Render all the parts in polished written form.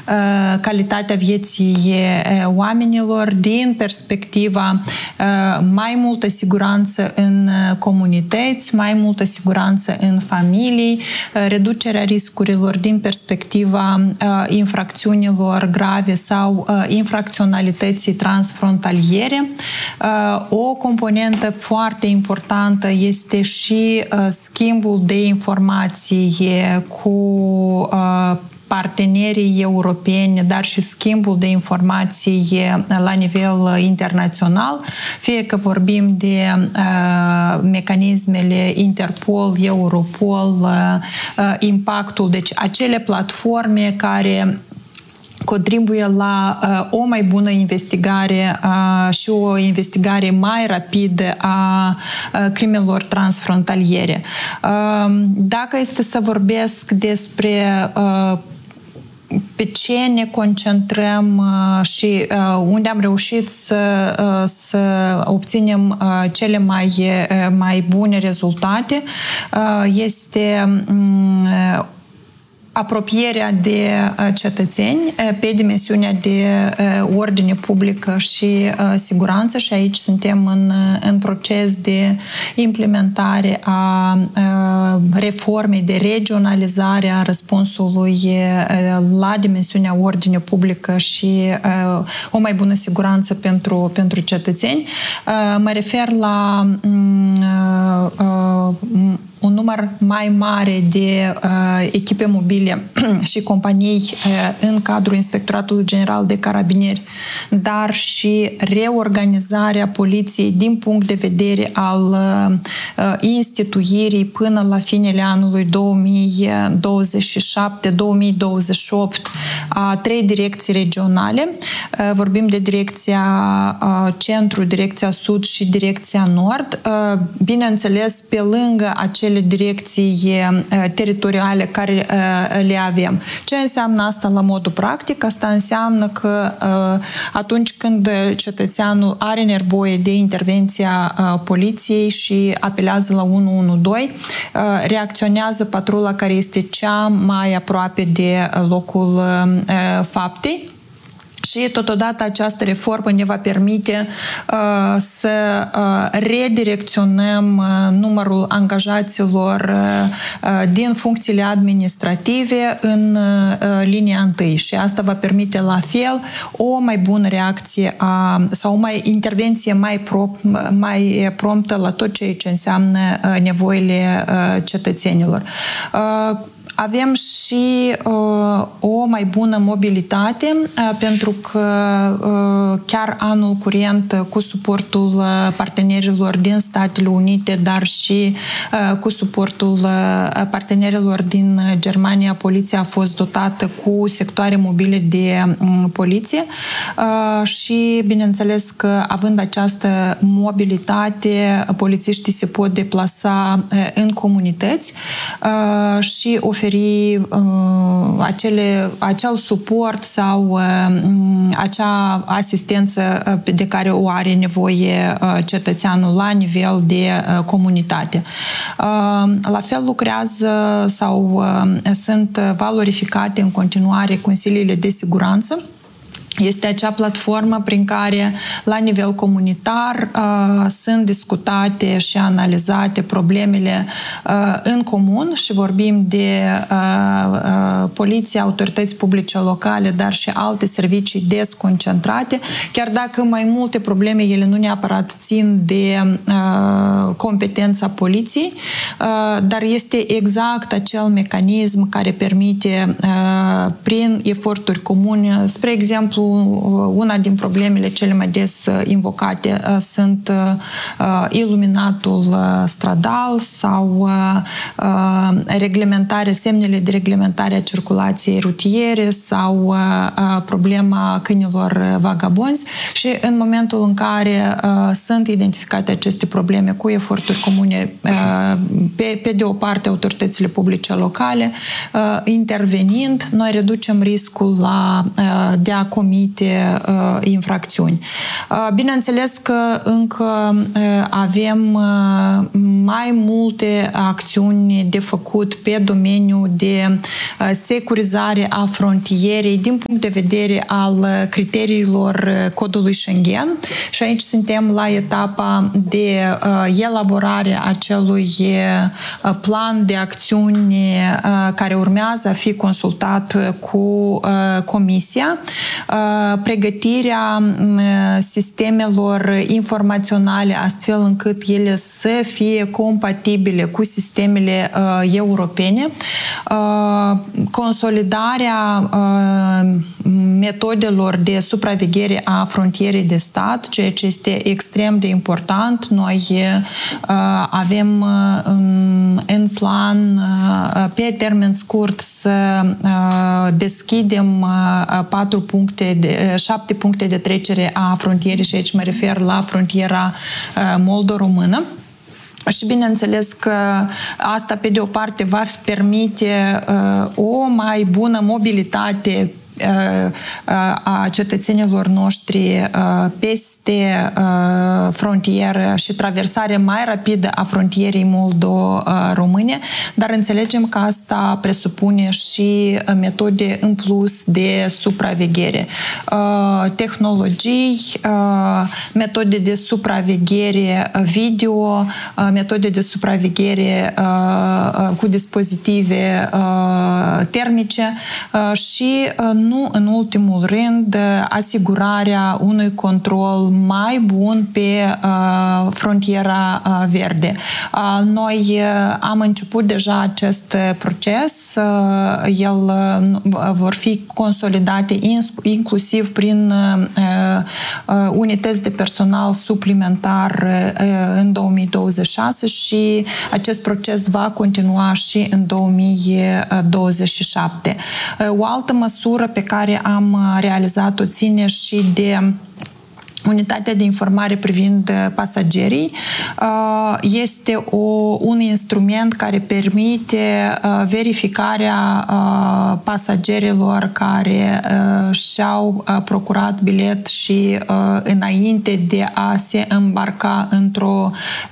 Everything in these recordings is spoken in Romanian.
calitatea vieții oamenilor din perspectiva mai multă siguranță în comunități, mai multă siguranță în familii, reducerea riscurilor din perspectiva infracțiunilor grave sau infracționalității transfrontaliere. O componentă foarte importantă este și schimbul de informații cu partenerii europeni, dar și schimbul de informații la nivel internațional, fie că vorbim de mecanismele Interpol, Europol, impactul, deci acele platforme care contribuie la o mai bună investigare și o investigare mai rapidă a crimelor transfrontaliere. Dacă este să vorbesc despre pe ce ne concentrăm și unde am reușit să obținem cele mai bune rezultate, este apropierea de cetățeni pe dimensiunea de ordine publică și siguranță și aici suntem în proces de implementare a reformei de regionalizare a răspunsului la dimensiunea ordine publică și o mai bună siguranță pentru cetățeni. Mă refer la un număr mai mare de echipe mobile și companii în cadrul Inspectoratului General de Carabinieri, dar și reorganizarea poliției din punct de vedere al instituirii până la finele anului 2027-2028 a 3 direcții regionale. Vorbim de Direcția Centru, Direcția Sud și Direcția Nord. Bineînțeles, pe lângă acele direcții teritoriale care le avem. Ce înseamnă asta la modul practic? Asta înseamnă că atunci când cetățeanul are nevoie de intervenția poliției și apelează la 112, reacționează patrula care este cea mai aproape de locul faptei. Și totodată această reformă ne va permite să redirecționăm numărul angajaților din funcțiile administrative în linia întâi. Și asta va permite la fel o mai bună reacție sau o intervenție mai promptă la tot ceea ce înseamnă nevoile cetățenilor. Avem și o mai bună mobilitate, pentru că chiar anul curent, cu suportul partenerilor din Statele Unite, dar și cu suportul partenerilor din Germania, poliția a fost dotată cu sectoare mobile de poliție și, bineînțeles că având această mobilitate, polițiștii se pot deplasa în comunități și oferi acel suport sau acea asistență de care o are nevoie cetățeanul la nivel de comunitate. La fel lucrează sau sunt valorificate în continuare consiliile de siguranță. Este acea platformă prin care, la nivel comunitar, sunt discutate și analizate problemele în comun și vorbim de poliție, autorități publice locale, dar și alte servicii desconcentrate, chiar dacă mai multe probleme, ele nu neapărat țin de competența poliției, dar este exact acel mecanism care permite, prin eforturi comune, spre exemplu, una din problemele cele mai des invocate sunt iluminatul stradal sau semnele de reglementare a circulației rutiere sau problema câinilor vagabonzi și în momentul în care sunt identificate aceste probleme cu eforturi comune, pe de o parte autoritățile publice locale, intervenind, noi reducem riscul de a comite anumite infracțiuni. Bineînțeles că încă avem mai multe acțiuni de făcut pe domeniul de securizare a frontierei din punct de vedere al criteriilor codului Schengen și aici suntem la etapa de elaborare a acelui plan de acțiuni care urmează a fi consultat cu Comisia, pregătirea sistemelor informaționale astfel încât ele să fie compatibile cu sistemele europene, consolidarea metodelor de supraveghere a frontierei de stat, ceea ce este extrem de important. Noi avem în plan pe termen scurt să deschidem 7 puncte de trecere a frontierei și aici mă refer la frontiera moldo-română. Și bineînțeles că asta, pe de o parte, va permite o mai bună mobilitate a cetățenilor noștri peste frontieră și traversare mai rapidă a frontierei moldo-române, dar înțelegem că asta presupune și metode în plus de supraveghere. Tehnologii, metode de supraveghere video, metode de supraveghere cu dispozitive termice și nu în ultimul rând, asigurarea unui control mai bun pe frontiera verde. Noi am început deja acest proces. El vor fi consolidate inclusiv prin unități de personal suplimentar în 2026 și acest proces va continua și în 2027. O altă măsură pe care am realizat-o ține și de unitatea de informare privind pasagerii. Este un instrument care permite verificarea pasagerilor care și-au procurat bilet și înainte de a se îmbarca într-o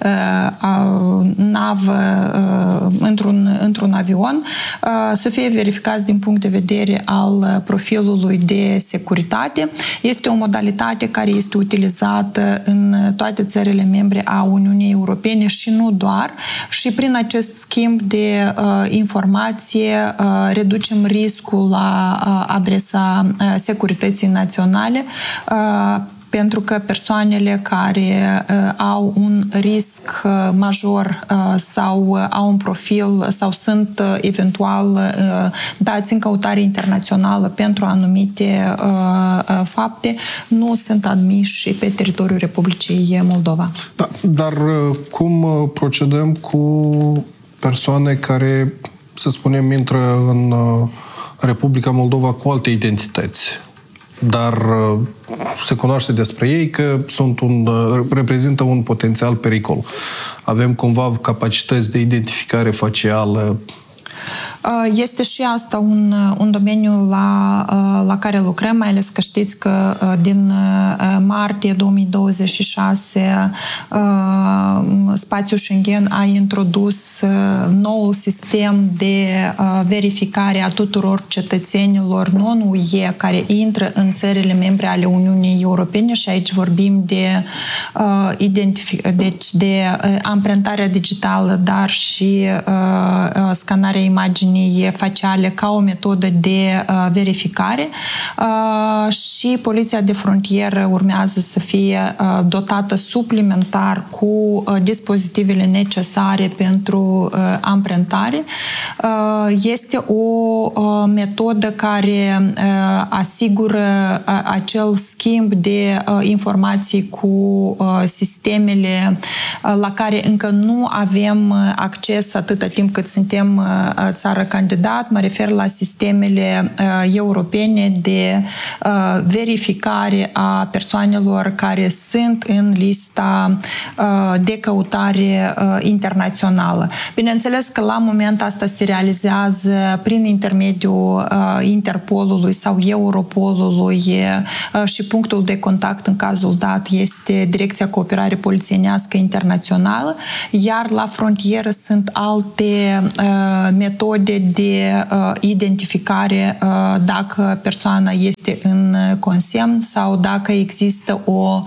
navă, într-un avion, să fie verificați din punct de vedere al profilului de securitate. Este o modalitate care este utilizată în toate țările membre a Uniunii Europene și nu doar. Și prin acest schimb de informație reducem riscul la adresa securității naționale, pentru că persoanele care au un risc major sau au un profil sau sunt eventual dați în căutare internațională pentru anumite fapte, nu sunt admiși pe teritoriul Republicii Moldova. Da, dar cum procedăm cu persoane care, să spunem, intră în Republica Moldova cu alte identități, dar se cunoaște despre ei că reprezintă un potențial pericol? Avem cumva capacități de identificare facială? Este și asta un domeniu la care lucrăm, mai ales că știți că din martie 2026 spațiul Schengen a introdus noul sistem de verificare a tuturor cetățenilor non-UE care intră în țările membre ale Uniunii Europene și aici vorbim de amprentarea digitală, dar și scanarea imaginii faciale ca o metodă de verificare și Poliția de Frontieră urmează să fie dotată suplimentar cu dispozitivele necesare pentru amprentare. Este o metodă care asigură acel schimb de informații cu sistemele la care încă nu avem acces atâta timp cât suntem țară candidat. Mă refer la sistemele europene de verificare a persoanelor care sunt în lista de căutare internațională. Bineînțeles că la moment asta se realizează prin intermediul Interpolului sau Europolului și punctul de contact în cazul dat este Direcția Cooperare Polițienească Internațională, iar la frontieră sunt alte metode de identificare dacă persoana este în consemn sau dacă există o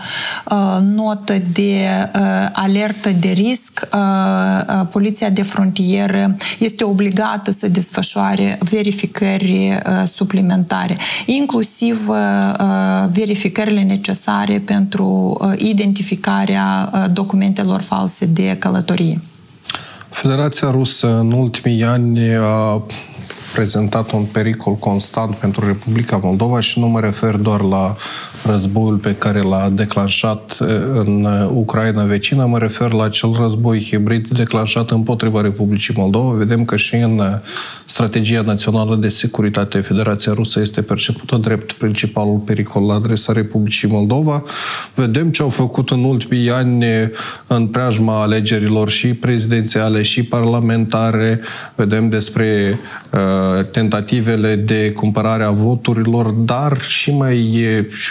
notă de alertă de risc. Poliția de frontieră este obligată să desfășoare verificări suplimentare, inclusiv verificările necesare pentru identificarea documentelor false de călătorie. Federația Rusă în ultimii ani a prezentat un pericol constant pentru Republica Moldova și nu mă refer doar la războiul pe care l-a declanșat în Ucraina vecină, mă refer la acel război hibrid declanșat împotriva Republicii Moldova. Vedem că și în strategia națională de securitate Federația Rusă este percepută drept principalul pericol la adresa Republicii Moldova. Vedem ce au făcut în ultimii ani în preajma alegerilor și prezidențiale și parlamentare. Vedem despre tentativele de cumpărare a voturilor, dar și mai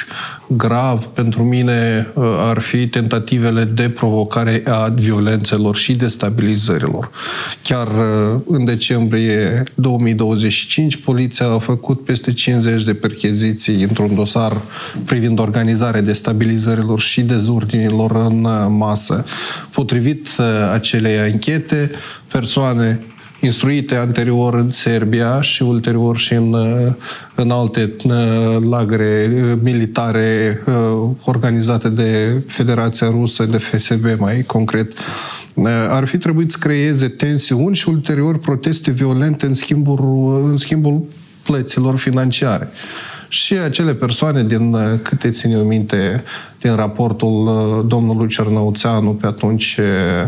grav pentru mine ar fi tentativele de provocare a violențelor și destabilizărilor. Chiar în decembrie 2025, poliția a făcut peste 50 de percheziții într-un dosar privind organizarea destabilizărilor și dezordinilor în masă. Potrivit acelei anchete, persoane instruite anterior în Serbia și ulterior și în alte lagăre militare organizate de Federația Rusă, de FSB mai concret, ar fi trebuit să creeze tensiuni și ulterior proteste violente în schimbul plăților financiare. Și acele persoane, din câte țin eu minte, din raportul domnului Cernăuțeanu pe atunci,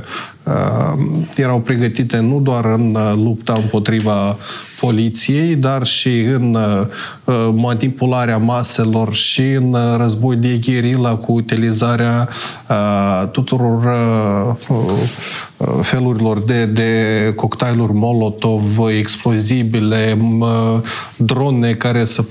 erau pregătite nu doar în lupta împotriva poliției, dar și în manipularea maselor și în război de gherila cu utilizarea tuturor felurilor de cocktailuri Molotov, explozibile, drone care să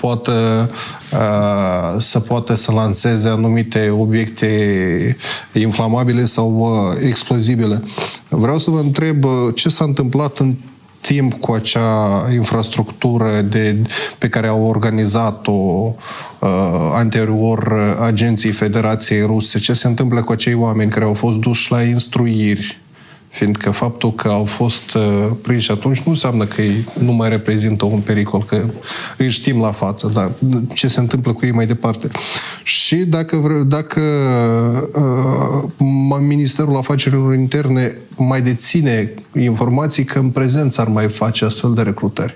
poată să lanseze anumite obiecte inflamabile sau explozibile. Vreau să vă întreb ce s-a întâmplat în timp cu acea infrastructură pe care au organizat-o anterior agenții Federației Ruse. Ce se întâmplă cu acei oameni care au fost duși la instruiri? Fiindcă faptul că au fost prinși atunci nu înseamnă că ei nu mai reprezintă un pericol, că îi știm la față, dar ce se întâmplă cu ei mai departe. Și dacă Ministerul Afacerilor Interne mai deține informații că în prezent s-ar mai face astfel de recrutări.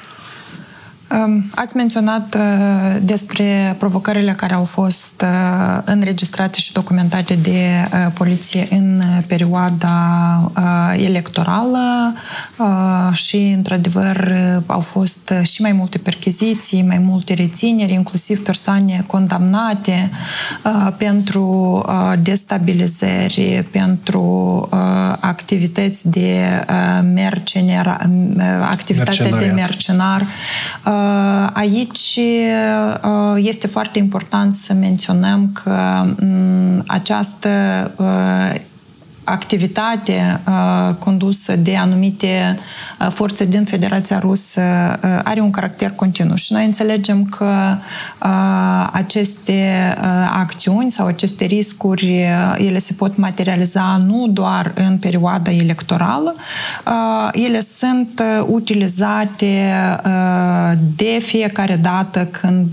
Ați menționat despre provocările care au fost înregistrate și documentate de poliție în perioada electorală și, într-adevăr, au fost și mai multe percheziții, mai multe rețineri, inclusiv persoane condamnate pentru destabilizări, pentru activități de activitate de mercenar. Aici este foarte important să menționăm că această activitate condusă de anumite forțe din Federația Rusă are un caracter continuu și noi înțelegem că aceste acțiuni sau aceste riscuri ele se pot materializa nu doar în perioada electorală, ele sunt utilizate de fiecare dată când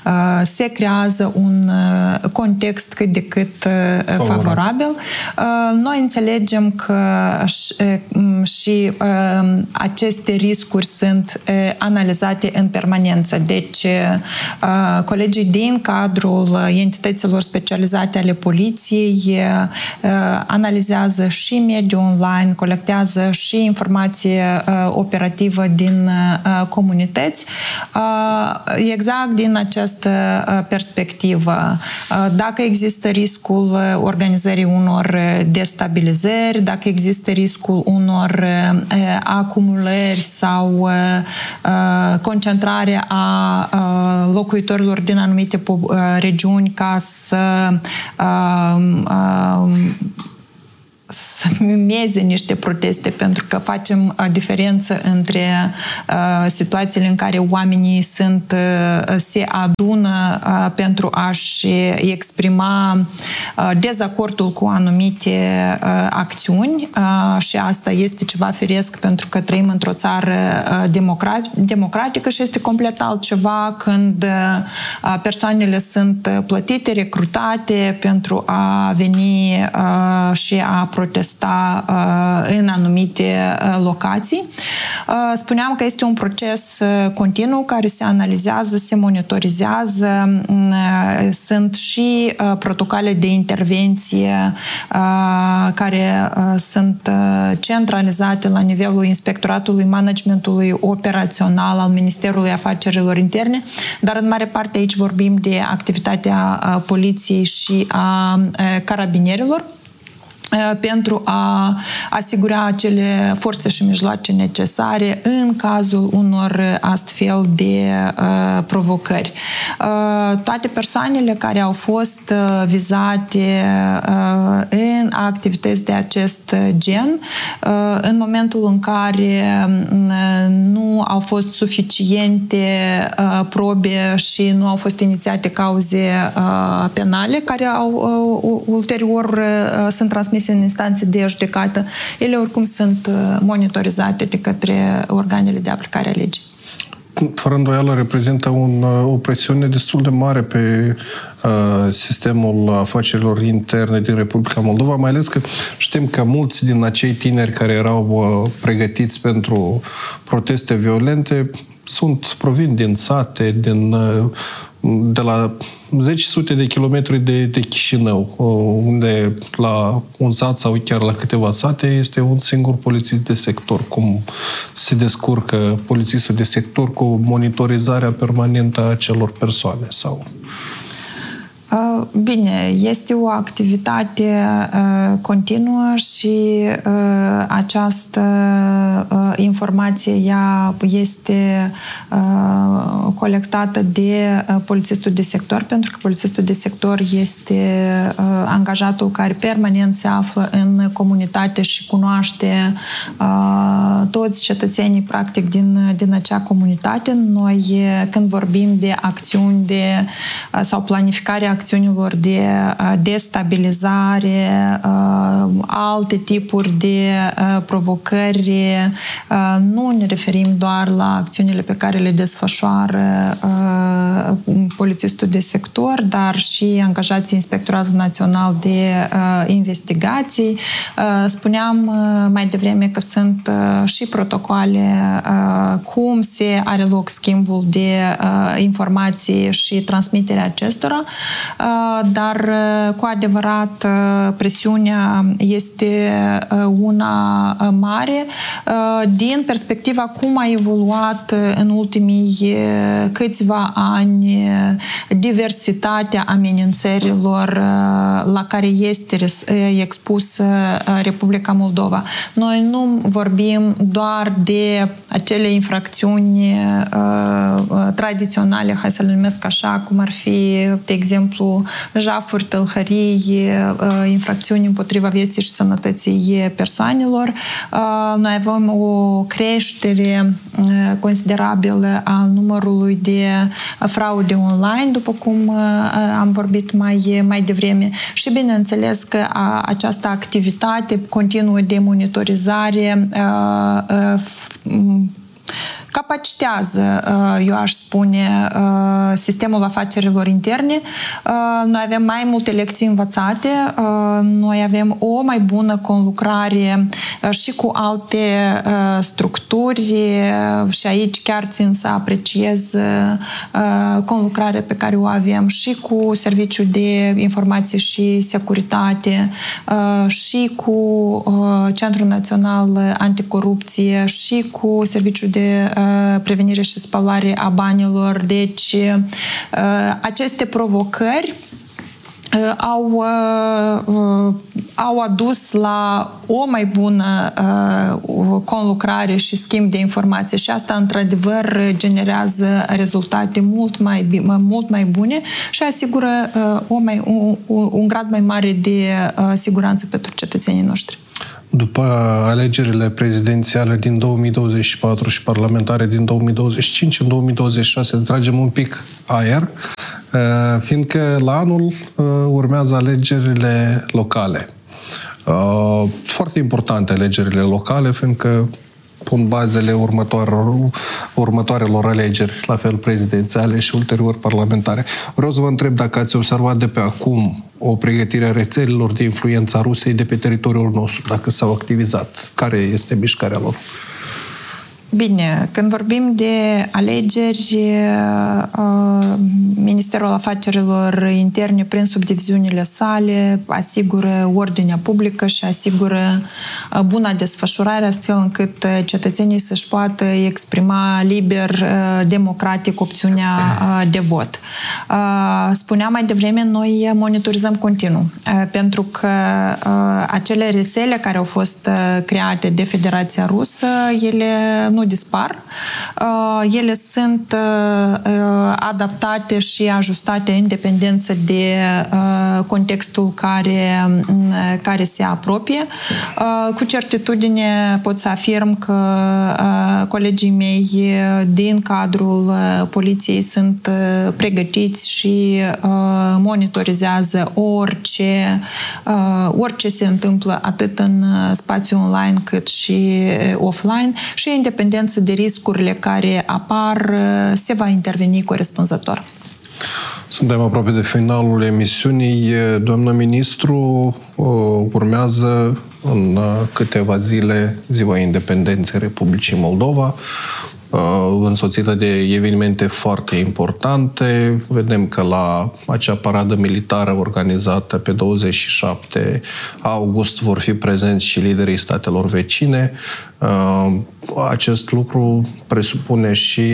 se creează un context cât de cât favorabil. Noi înțelegem că și aceste riscuri sunt analizate în permanență. Deci, colegii din cadrul entităților specializate ale poliției analizează și mediul online, colectează și informație operativă din comunități, exact din această perspectivă. Dacă există riscul organizării unor destabilizări, dacă există riscul unor acumulări sau concentrare a locuitorilor din anumite regiuni ca să mimeze niște proteste, pentru că facem diferență între situațiile în care oamenii se adună pentru a-și exprima dezacordul cu anumite acțiuni și asta este ceva firesc pentru că trăim într-o țară democratică și este complet altceva când persoanele sunt plătite, recrutate pentru a veni și a protesta în anumite locații. Spuneam că este un proces continuu care se analizează, se monitorizează. Sunt și protocoale de intervenție care sunt centralizate la nivelul Inspectoratului Managementului Operațional al Ministerului Afacerilor Interne, dar în mare parte aici vorbim de activitatea poliției și a carabinierilor pentru a asigura acele forțe și mijloace necesare în cazul unor astfel de provocări. Toate persoanele care au fost vizate în activități de acest gen, în momentul în care nu au fost suficiente probe și nu au fost inițiate cauze penale, care ulterior sunt transmise în instanțe de judecată, ele oricum sunt monitorizate de către organele de aplicare a legii. Fără îndoială reprezintă o presiune destul de mare pe sistemul afacerilor interne din Republica Moldova, mai ales că știm că mulți din acei tineri care erau pregătiți pentru proteste violente provin din sate, de la 10 de kilometri de Chișinău, unde la un sat sau chiar la câteva sate este un singur polițist de sector. Cum se descurcă polițistul de sector cu monitorizarea permanentă a acelor persoane? Bine, este o activitate continuă și această informație ea este colectată de polițistul de sector, pentru că polițistul de sector este angajatul care permanent se află în comunitate și cunoaște toți cetățenii practic din acea comunitate. Noi, când vorbim de acțiuni sau planificarea acțiunilor de destabilizare, alte tipuri de provocări, nu ne referim doar la acțiunile pe care le desfășoară polițistul de sector, dar și angajații Inspectoratului Național de Investigații. Spuneam mai devreme că sunt și protocoale cum se are loc schimbul de informații și transmiterea acestora, dar cu adevărat presiunea este una mare. Din perspectiva cum a evoluat în ultimii câțiva ani diversitatea amenințărilor la care este expusă Republica Moldova. Noi nu vorbim doar de acele infracțiuni tradiționale, hai să le numesc așa, cum ar fi, de exemplu, jafuri, tâlhării, infracțiuni împotriva vieții și sănătății persoanelor. Noi avem o creștere considerabilă al numărului de fraude online, după cum am vorbit mai devreme. Și bineînțeles că această activitate continuă de monitorizare capacitează, eu aș spune, sistemul afacerilor interne. Noi avem mai multe lecții învățate, noi avem o mai bună conlucrare și cu alte structuri și aici chiar țin să apreciez conlucrarea pe care o avem și cu Serviciul de Informații și Securitate, și cu Centrul Național Anticorupție, și cu Serviciul de Prevenire și Spălare a Banilor. Deci, aceste provocări au adus la o mai bună conlucrare și schimb de informații și asta, într-adevăr, generează rezultate mult mai bune și asigură un grad mai mare de siguranță pentru cetățenii noștri. După alegerile prezidențiale din 2024 și parlamentare din 2025, în 2026 tragem un pic aer, fiindcă la anul urmează alegerile locale. Foarte importante alegerile locale, fiindcă pun bazele următoarelor alegeri, la fel prezidențiale și ulterior parlamentare. Vreau să vă întreb dacă ați observat de pe acum o pregătire a rețelelor de influență a Rusiei de pe teritoriul nostru, dacă s-au activizat. Care este mișcarea lor? Bine, când vorbim de alegeri, Ministerul Afacerilor Interne, prin subdiviziunile sale, asigură ordinea publică și asigură buna desfășurare, astfel încât cetățenii să-și poată exprima liber, democratic, opțiunea de vot. Spuneam mai devreme, noi monitorizăm continuu, pentru că acele rețele care au fost create de Federația Rusă, ele nu dispar. Ele sunt adaptate și ajustate în dependență de contextul care se apropie. Cu certitudine pot să afirm că colegii mei din cadrul poliției sunt pregătiți și monitorizează orice se întâmplă atât în spațiu online cât și offline și în dependență de riscurile care apar, se va interveni corespunzător. Suntem aproape de finalul emisiunii. Doamna ministru, urmează în câteva zile Ziua Independenței Republicii Moldova, însoțită de evenimente foarte importante. Vedem că la acea paradă militară organizată pe 27 august vor fi prezenți și liderii statelor vecine. Acest lucru presupune și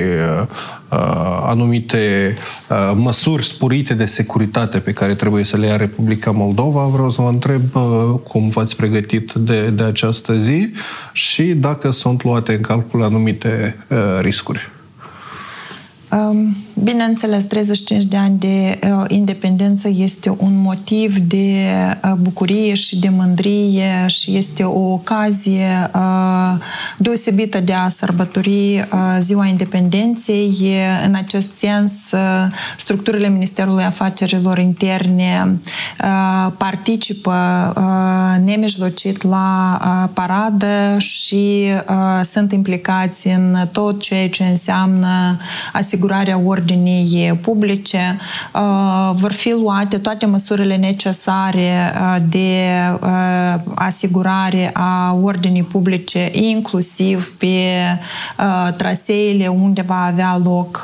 anumite măsuri sporite de securitate pe care trebuie să le ia Republica Moldova. Vreau să vă întreb cum v-ați pregătit de această zi și dacă sunt luate în calcul anumite riscuri. Bineînțeles, 35 de ani de independență este un motiv de bucurie și de mândrie și este o ocazie deosebită de a sărbători Ziua Independenței. În acest sens, structurile Ministerului Afacerilor Interne participă nemijlocit la paradă și sunt implicați în tot ceea ce înseamnă asigurarea ordinii publice. Vor fi luate toate măsurile necesare de asigurare a ordinii publice, inclusiv pe traseele unde va avea loc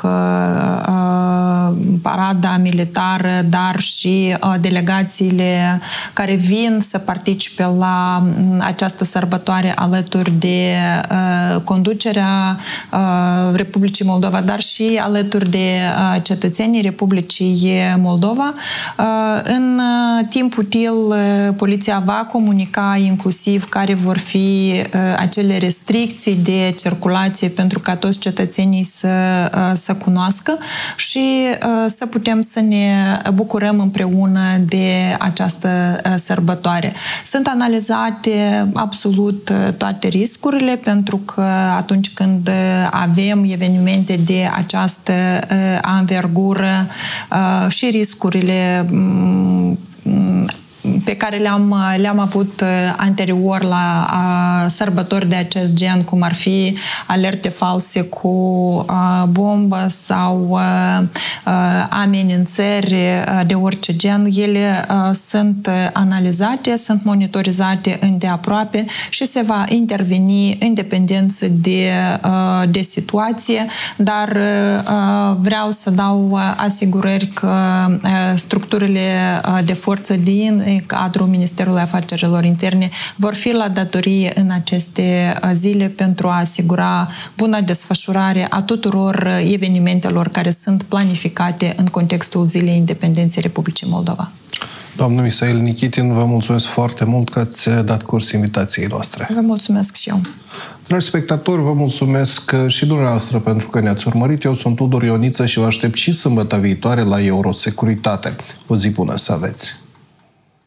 parada militară, dar și delegațiile care vin să participe la această sărbătoare alături de conducerea Republicii Moldova, dar și alături de cetățenii Republicii Moldova. În timp util, poliția va comunica inclusiv care vor fi acele restricții de circulație pentru ca toți cetățenii să cunoască și să putem să ne bucurăm împreună de această sărbătoare. Sunt analizate absolut toate riscurile, pentru că atunci când avem evenimente de această anvergură și riscurile pe care le-am avut anterior la sărbători de acest gen, cum ar fi alerte false cu bombă sau amenințări de orice gen, ele sunt analizate, sunt monitorizate îndeaproape și se va interveni în dependență de situație, dar vreau să dau asigurări că structurile de forță din cadrul Ministerului Afacerilor Interne vor fi la datorie în aceste zile pentru a asigura buna desfășurare a tuturor evenimentelor care sunt planificate în contextul Zilei Independenței Republicii Moldova. Doamnă Misail Nikitin, vă mulțumesc foarte mult că ați dat curs invitației noastre. Vă mulțumesc și eu. Dragi spectatori, vă mulțumesc și dumneavoastră pentru că ne-ați urmărit. Eu sunt Tudor Ioniță și vă aștept și sâmbătă viitoare la Eurosecuritate. O zi bună să aveți!